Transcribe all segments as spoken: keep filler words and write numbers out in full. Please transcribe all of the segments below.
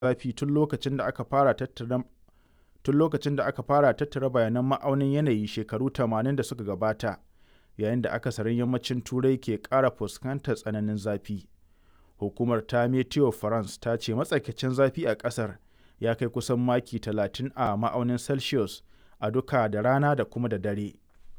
zafi tun lokacin da aka fara tattara tun lokacin da aka fara tattara bayanan ma'aunin yanayi shekaru tamanin da suka gabata, yayin da akasarin yammacin Turai ke ƙara fuskantar tsananin zafi. Hukumar ta Meteo France ta ce matsakaicin zafi a ƙasar ya kai kusan maki talatin a ma'aunin Celsius a duka da rana da kuma da dare.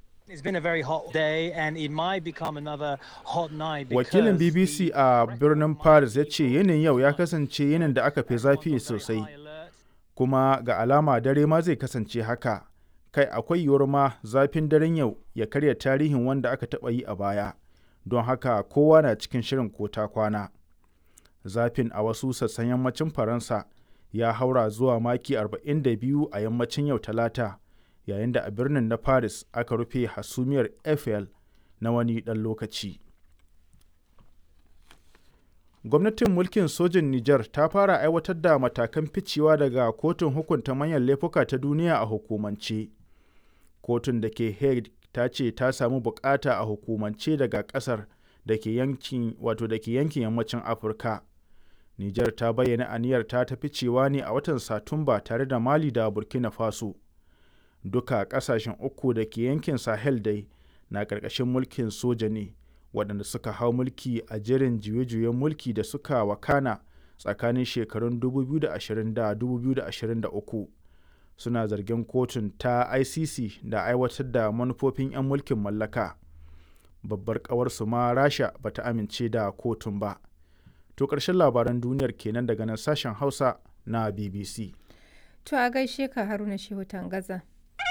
Wakilin B B C a birnin Paris ya ce yinin yau ya kasance yinin da aka fi zafi sosai, kuma ga alama dare ma zai kasance haka. Kai akwai yiwuwar ma zafin daren yau ya karya tarihin wanda aka taɓa yi a baya, don haka kowa na cikin shirin ko ta kwana. Zafin a wasu sassan yammacin Faransa ya haura zuwa maki arba'in da biyu a yammacin yau Talata, yayin da a birnin na Paris aka rufe hasumiyar Eiffel na wani ɗan lokaci. Gwamnatin mulkin sojin Nijar ta fara aiwatar da matakan ficewa daga kotun hukunta manyan laifuka ta duniya a hukumance. Kotun da ke Hague ta ce ta samu bukata a hukumance daga kasar da ke yankin wato da ke yankin yammacin Afirka. Nijar ta bayyana aniyar ta ta ficewa ne a watan Satumba tare da Mali da Burkina Faso. Duka kasashen uku da ke yankin Sahel dai na ƙarƙashin mulkin soja ne, waɗanda suka hau mulki a jerin juye-juyen mulki da suka wakana tsakanin shekarun dubu biyu da ashirin da dubu biyu da ashirin da uku. Suna zargin kotun ta I C C da aiwatar da manufofin 'yan mulkin mallaka. Babbar ƙawarsu ma Rasha ba ta amince da kotun ba. To ƙarshen labaran duniyar kenan daga nan sashen Hausa na B B C. To a gaishe ka Haruna Shehu Tangaza.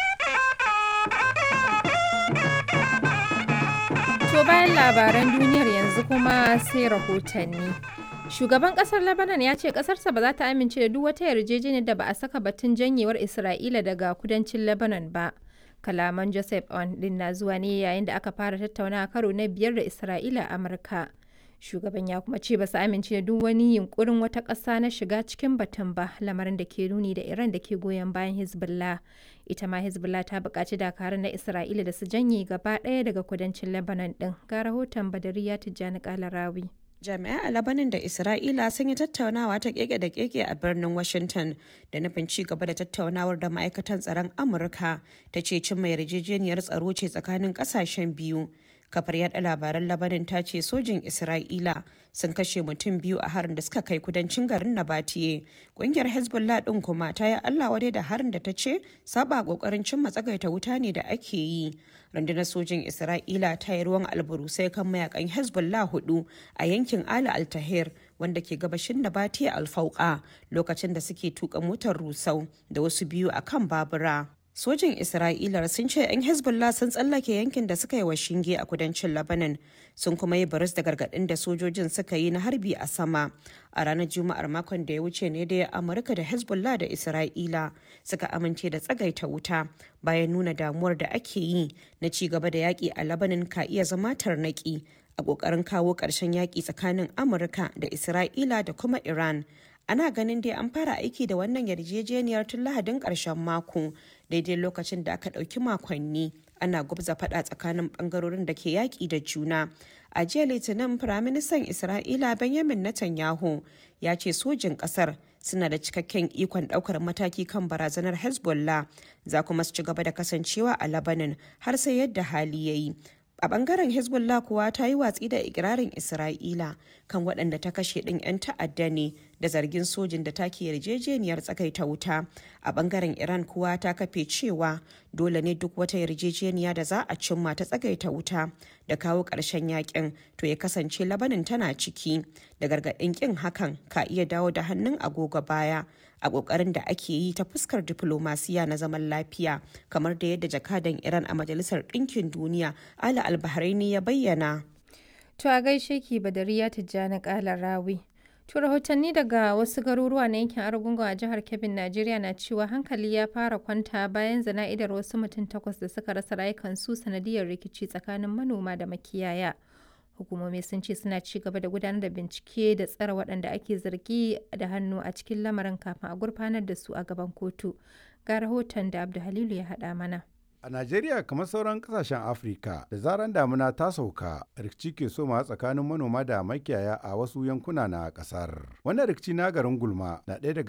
To bayan labaran duniyar yanzu kuma sai rahotanni. Shugaban kasar Lebanon ya ce kasarsa ba za ta amince da duk wata yarjejeniyar da ba a saka batun janyewar Isra'ila daga kudancin Lebanon ba. Kalaman Joseph On din na zuwa ne yayin da aka fara tattaunawa karo na biyar da Isra'ila a Amurka. Shugaban ya kuma ce ba su amince da duk wani yunkurin wata ƙasa na shiga cikin batun ba, lamarin da ke nuni da Iran da ke goyon bayan Hezbollah. Ita ma Hezbollah ta buƙaci dakarun na Isra'ila da su janye gaba ɗaya daga kudancin Lebanon ɗin. Ga rahoton Badariya Tijjani Kalarawi. Jami'ai a Labanin da Isra'ila sun yi tattaunawa ta keke da keke a birnin Washington da nufin ci gaba da tattaunawar da ma'aikatan tsaron Amurka ta ce cimma yarjejeniyar tsaro ce tsakanin ƙasashen biyu. Kafar yada labaran Labanin ta ce sojin Isra'ila sun kashe mutum biyu a harin da suka kai kudancin garin Nabatiye. Ƙungiyar Hezbollah ɗin kuma ta yi Allah wadai da harin da ta ce saba ƙoƙarin cimma tsagaita wuta ne da ake yi. Rundunar sojin Isra'ila ta yi ruwan alburusai kan mayakan Hezbollah hudu a yankin Ali Al-Tahir wanda ke gabashin Nabatiye Al-Fauqa lokacin da suke tuka motar rusau da wasu biyu a kan babura. Sojin Isra'ila sun ce 'yan Hezbollah sun tsallake yankin da suka yi wa shinge a kudancin Lebanon, sun kuma yi baris da gargaɗin da sojojin suka yi na harbi a sama. A ranar Juma'ar makon da ya wuce ne da Amurka da Hezbollah da Isra'ila suka amince da tsagaita wuta bayan nuna damuwar da ake yi na ci gaba da yaƙi a Lebanon ka iya zama tarnaƙi a ƙoƙarin kawo ƙarshen yaƙi tsakanin Amurka da Isra'ila da kuma Iran. Ana ganin dai an fara aiki da wannan yarjejeniyar tun Lahadin ƙarshen mako, daidai lokacin da aka ɗauki makonni ana gubza faɗa tsakanin ɓangarorin da ke yaƙi da juna. A jiya Litinin, Firaministan Isra'ila Benjamin Netanyahu ya ce sojin ƙasar suna da cikakken ikon ɗaukar mataki kan barazanar Hezbollah, za kuma su ci gaba da kasancewa a Lebanon har sai yadda hali ya yi. A bangaren Hezbollah kuwa ta yi watsi da ikirarin Isra'ila kan waɗanda ta kashe ɗin 'yan ta'adda ne da zargin sojin da take yarjejeniyar tsagaita wuta. A bangaren Iran kuwa ta kafe cewa dole ne duk wata yarjejeniya da za a cimma ta tsagaita wuta da kawo ƙarshen yakin to ya kasance Labanin tana ciki, da gargaɗin ƙin hakan ka iya dawo da hannun agogo baya a ƙoƙarin da ake yi ta fuskar diflomasiya na zaman lafiya, kamar da yadda jakadan Iran a Majalisar Ɗinkin Duniya Ali Al-Bahraini ya bayyana. To a gaishe ki Badariya Tijjani Kalarawi. To rahotanni daga wasu garuruwa na yankin Argungun a jihar Kebbi, Najeriya na cewa hankali ya fara kwanta bayan zana'idar wasu mutum takwas da suka rasa rayukansu sanadiyar rikici tsakanin manoma da makiyaya. Hukumomi sun ce suna ci gaba da gudanar da bincike da tsare waɗanda ake zargi da hannu a cikin lamarin kafin a gurfanar da su a gaban kotu. Ga rahoton da Abdu Halilu ya haɗa mana. A Najeriya, kamar sauran kasashen Afirka, da zaran damuna ta sauka, rikici ke soma tsakanin manoma da makiyaya a wasu yankuna na kasar. Wannan rikici na garin Gulma na ɗaya daga